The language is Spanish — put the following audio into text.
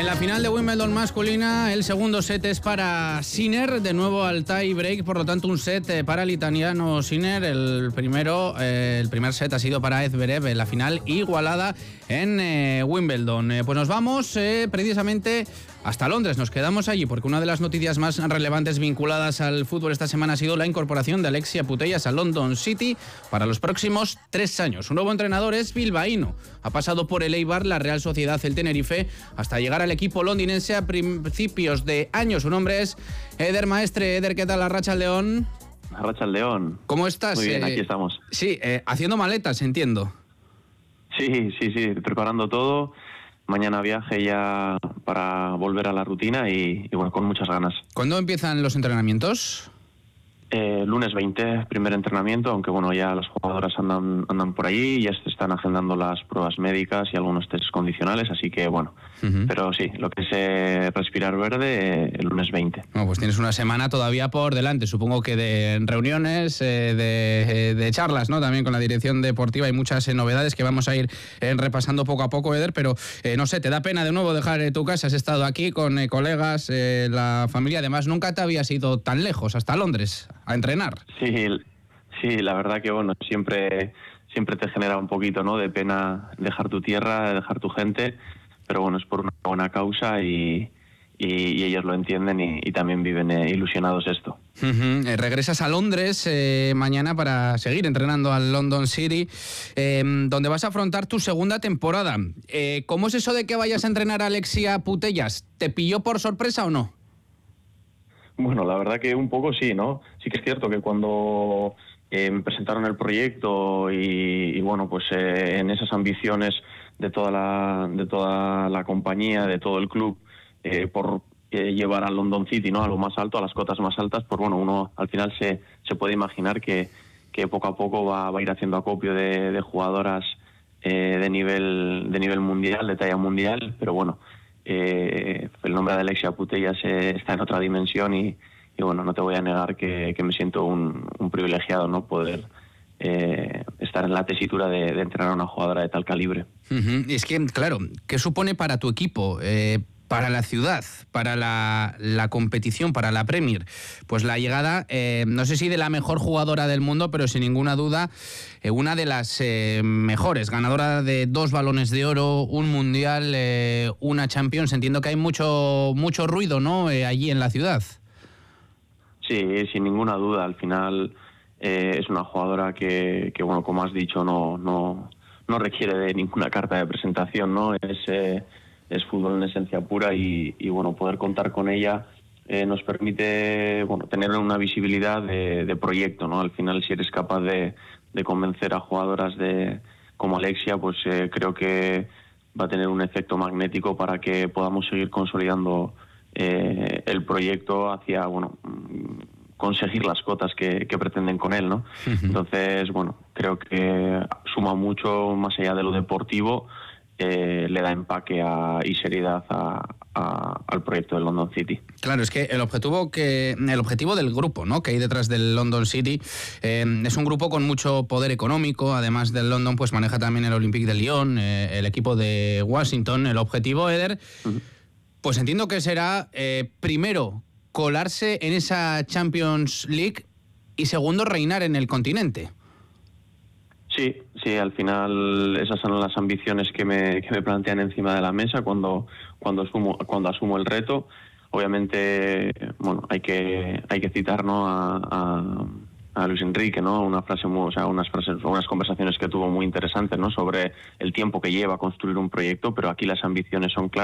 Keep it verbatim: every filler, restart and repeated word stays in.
En la final de Wimbledon masculina, el segundo set es para Sinner, de nuevo al tie break, por lo tanto un set para el italiano Sinner. El primero, eh, el primer set ha sido para Zverev en la final igualada en eh, Wimbledon. Eh, pues nos vamos eh, precisamente hasta Londres, nos quedamos allí porque una de las noticias más relevantes vinculadas al fútbol esta semana ha sido la incorporación de Alexia Putellas a London City para los próximos tres años. Su nuevo entrenador es bilbaíno, ha pasado por el Eibar, la Real Sociedad, el Tenerife, hasta llegar al equipo londinense a principios de año. Su nombre es Eder Maestre. Eder, ¿qué tal? Arratsaldeon. Arratsaldeon. ¿Cómo estás? Muy bien, eh, aquí estamos. Sí, eh, haciendo maletas, entiendo. Sí, sí, sí, preparando todo. Mañana viaje ya para volver a la rutina y, y bueno, con muchas ganas. ¿Cuándo empiezan los entrenamientos? Eh, lunes veinte, primer entrenamiento, aunque bueno, ya las jugadoras andan andan por allí, ya se están agendando las pruebas médicas y algunos tests condicionales, así que bueno, uh-huh. Pero sí, lo que es eh, respirar verde, eh, el lunes veinte. Bueno, pues tienes una semana todavía por delante, supongo que de reuniones, eh, de, eh, de charlas, ¿no? También con la dirección deportiva, hay muchas eh, novedades que vamos a ir eh, repasando poco a poco, Eder, pero eh, no sé, ¿te da pena de nuevo dejar eh, tu casa? Has estado aquí con eh, colegas, eh, la familia, además nunca te habías ido tan lejos, hasta Londres, a entrenar. Sí, sí, la verdad que bueno, siempre siempre te genera un poquito, ¿no?, de pena dejar tu tierra, dejar tu gente, pero bueno, es por una buena causa y, y, y ellos lo entienden y, y también viven eh, ilusionados esto. Uh-huh. Eh, regresas a Londres eh, mañana para seguir entrenando al London City, eh, donde vas a afrontar tu segunda temporada. Eh, ¿Cómo es eso de que vayas a entrenar a Alexia Putellas? ¿Te pilló por sorpresa o no? Bueno, la verdad que un poco sí, ¿no? Sí que es cierto que cuando eh, me presentaron el proyecto y, y bueno, pues eh, en esas ambiciones de toda la de toda la compañía, de todo el club, eh, por eh, llevar al London City, ¿no?, a lo más alto, a las cotas más altas, pues bueno, uno al final se, se puede imaginar que, que poco a poco va, va a ir haciendo acopio de, de jugadoras eh, de nivel de nivel mundial, de talla mundial, pero bueno, Eh, el nombre de Alexia Putellas eh, está en otra dimensión y, y bueno, no te voy a negar que, que me siento un, un privilegiado, ¿no?, poder eh, estar en la tesitura de, de entrenar a una jugadora de tal calibre. Uh-huh. Y es que, claro, ¿qué supone para tu equipo, eh, para la ciudad, para la, la competición, para la Premier? Pues la llegada, eh, no sé si de la mejor jugadora del mundo, pero sin ninguna duda, eh, una de las eh, mejores, ganadora de dos balones de oro, un mundial, eh, una Champions. Entiendo que hay mucho, mucho ruido, ¿no?, eh, allí en la ciudad. Sí, sin ninguna duda. Al final eh, es una jugadora que, que, bueno, como has dicho, no, no, no requiere de ninguna carta de presentación, ¿no? Es... Eh, es fútbol en esencia pura y, y bueno, poder contar con ella eh, nos permite, bueno, tener una visibilidad de, de proyecto, ¿no? Al final, si eres capaz de, de convencer a jugadoras de como Alexia, pues eh, creo que va a tener un efecto magnético para que podamos seguir consolidando eh, el proyecto hacia, bueno, conseguir las cotas que, que pretenden con él, ¿no? Uh-huh. Entonces, bueno, creo que suma mucho más allá de lo deportivo. Eh, le da empaque a, y seriedad a, a, al proyecto del London City. Claro, es que el objetivo que el objetivo del grupo, ¿no?, que hay detrás del London City, eh, es un grupo con mucho poder económico. Además del London, pues maneja también el Olympique de Lyon, eh, el equipo de Washington. El objetivo, Eder, uh-huh. pues entiendo que será eh, primero colarse en esa Champions League y segundo reinar en el continente. Sí, sí, al final esas son las ambiciones que me, que me plantean encima de la mesa cuando, cuando, asumo, cuando asumo el reto. Obviamente, bueno, hay que, hay que citar, ¿no?, a, a, a Luis Enrique, ¿no?, una frase muy, o sea, unas frases, unas conversaciones que tuvo muy interesantes, ¿no?, sobre el tiempo que lleva a construir un proyecto, pero aquí las ambiciones son claras.